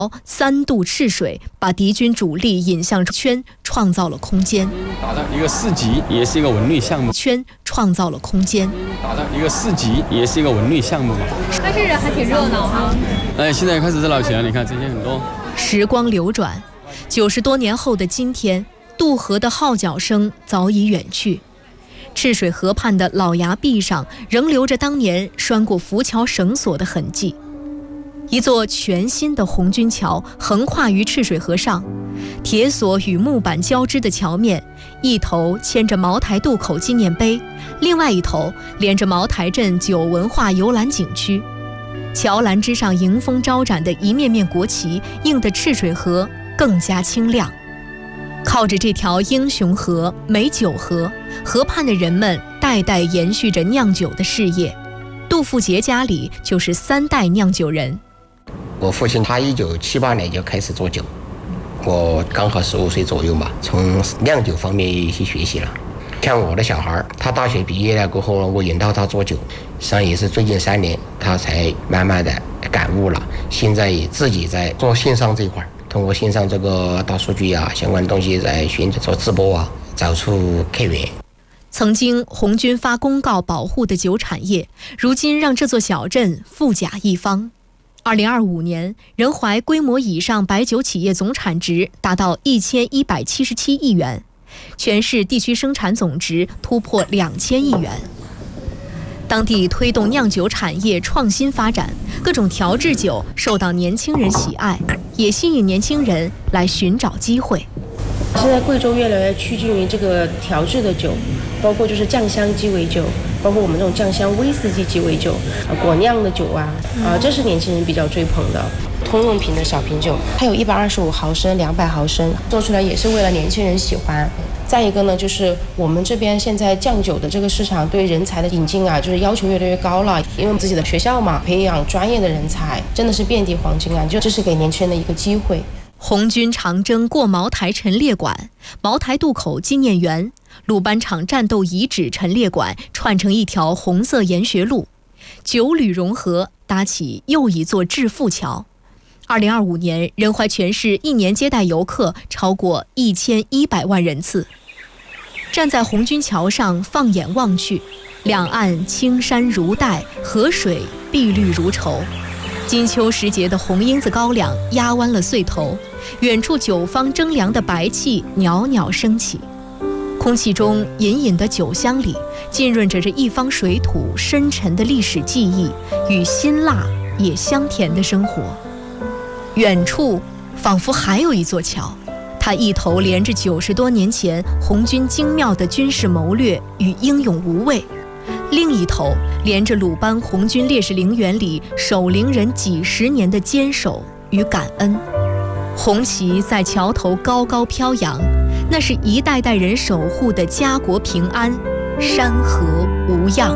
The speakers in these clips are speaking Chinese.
3渡赤水，把敌军主力引向圈，创造了空间。 打造一个4级，也是一个文旅项目。 圈创造了空间。 打造一个4级，也是一个文旅项目嘛。 但是还挺热闹哈。 现在开始热闹起来，你看这些很多。 时光流转，90多年后的今天，渡河的号角声早已远去。赤水河畔的老崖壁上仍留着当年拴过浮桥绳索的痕迹。一座全新的红军桥横跨于赤水河上，铁索与木板交织的桥面，一头牵着茅台渡口纪念碑，另外一头连着茅台镇酒文化游览景区。桥栏之上迎风招展的一面面国旗，映得赤水河更加清亮。靠着这条英雄河、美酒河，河畔的人们代代延续着酿酒的事业。杜富杰家里就是3代酿酒人。 我父亲他1978年就开始做酒，我刚好15岁左右嘛，从酿酒方面去学习了。像我的小孩，他大学毕业了过后，我引导他做酒，实际上也是最近3年他才慢慢的感悟了。现在也自己在做线上这一块，通过线上这个大数据啊，相关东西在做直播啊，找出客源。 曾经红军发公告保护的酒产业，如今让这座小镇富甲一方。2025年，仁怀规模以上白酒企业总产值达到1177亿元，全市地区生产总值突破2000亿元。当地推动酿酒产业创新发展，各种调制酒受到年轻人喜爱，也吸引年轻人来寻找机会。 现在贵州越来越趋近于这个调制的酒，包括就是酱香鸡尾酒，包括我们这种酱香威士忌鸡尾酒，果酿的酒啊，这是年轻人比较追捧的。通用瓶的小瓶酒，它有125毫升、200毫升，做出来也是为了年轻人喜欢。再一个呢，就是我们这边现在酱酒的这个市场对人才的引进啊，就是要求越来越高了，因为我们自己的学校嘛，培养专业的人才真的是遍地黄金啊，这是给年轻人的一个机会。 红军长征过茅台陈列馆、茅台渡口纪念园、鲁班场战斗遗址陈列馆串成一条红色研学路，酒旅融合，搭起又一座致富桥。2025年，仁怀全市一年接待游客超过1100万人次。站在红军桥上放眼望去，两岸青山如黛，河水碧绿如绸。金秋时节的红缨子高粱压弯了穗头，远处酒坊蒸凉的白气袅袅升起，空气中隐隐的酒香里浸润着这一方水土深沉的历史记忆与辛辣也香甜的生活。远处仿佛还有一座桥，它一头连着90多年前红军精妙的军事谋略与英勇无畏，另一头连着鲁班红军烈士陵园里守陵人几十年的坚守与感恩。红旗在桥头高高飘扬，那是一代代人守护的家国平安，山河无恙。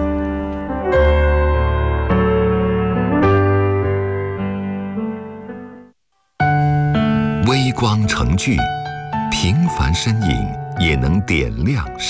微光成炬，平凡身影也能点亮